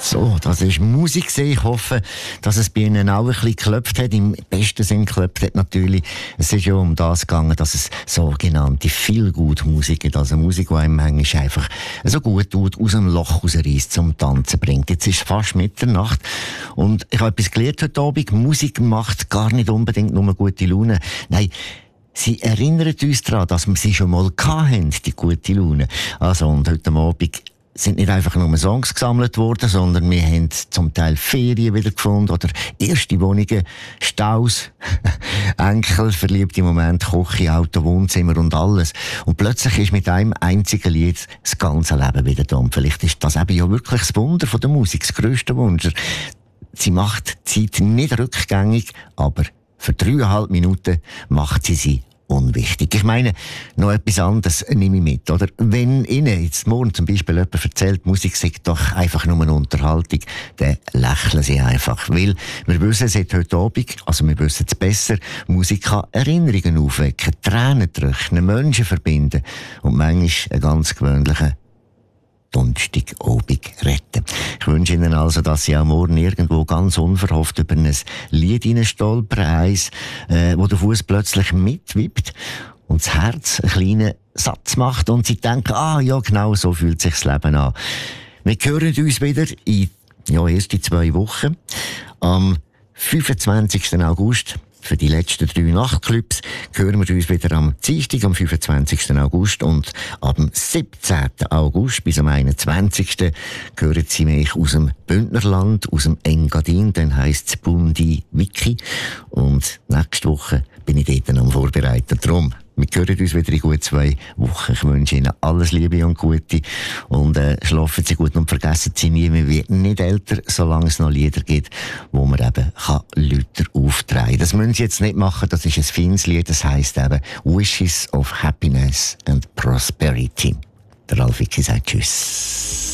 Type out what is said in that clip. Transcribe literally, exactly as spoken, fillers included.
So, das ist Musik gewesen. Ich hoffe, dass es bei Ihnen auch ein bisschen geklopft hat. Im besten Sinn geklopft hat natürlich. Es ist ja um das gegangen, dass es sogenannte Feel-Good-Musik gibt. Also Musik, die einem manchmal einfach so gut tut, aus dem Loch rausreißt, zum Tanzen bringt. Jetzt ist fast Mitternacht und ich habe etwas gelernt heute Abend. Musik macht gar nicht unbedingt nur gute Laune. Nein, sie erinnert uns daran, dass wir sie schon mal hatten, die gute Laune. Also, und heute Abend sind nicht einfach nur Songs gesammelt worden, sondern wir haben zum Teil Ferien wieder gefunden oder erste Wohnungen, Staus, Enkel, verliebte Momente, Küche, Auto, Wohnzimmer und alles. Und plötzlich ist mit einem einzigen Lied das ganze Leben wieder da. Und vielleicht ist das eben ja wirklich das Wunder von der Musik, das grösste Wunder. Sie macht die Zeit nicht rückgängig, aber für dreieinhalb Minuten macht sie sie unwichtig. Ich meine, noch etwas anderes nehme ich mit, oder? Wenn Ihnen jetzt morgen zum Beispiel jemand erzählt, Musik sei doch einfach nur eine Unterhaltung, dann lächeln Sie einfach. Weil wir wissen seit heute Abend, also wir wissen es besser, Musik kann Erinnerungen aufwecken, Tränen trocknen, Menschen verbinden und manchmal einen ganz gewöhnlichen Donnerstagabend retten. Ich wünsche Ihnen also, dass Sie auch morgen irgendwo ganz unverhofft über ein Lied hineinstolpern, eins, äh, wo der Fuß plötzlich mitwippt und das Herz einen kleinen Satz macht und Sie denken, ah ja, genau so fühlt sich das Leben an. Wir hören uns wieder in ja, erst in zwei Wochen am fünfundzwanzigsten August. Für die letzten drei Nachtclubs hören wir uns wieder am Dienstag, am fünfundzwanzigsten August und ab dem siebzehnten August bis am einundzwanzigsten hören Sie mich aus dem Bündnerland, aus dem Engadin, dann heisst es Bundi Wiki. Und nächste Woche bin ich dort dann am Vorbereiten. Darum, wir hören uns wieder in gut zwei Wochen. Ich wünsche Ihnen alles Liebe und Gute. Und äh, schlafen Sie gut und vergessen Sie nie, wir werden nicht älter, solange es noch Lieder gibt, wo man eben kann Leute auftreiben. Das müssen Sie jetzt nicht machen, das ist ein feines Lied, das heisst eben Wishes of Happiness and Prosperity. Der Ralf Wicki sagt Tschüss.